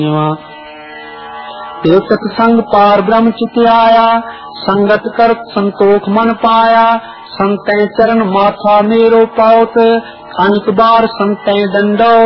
ते सत्संग पार ब्रह्म चित आया, संगत कर संतोख मन पाया। संतै चरण माथा मेरो पाउत, अनेक बार संतै दंडो।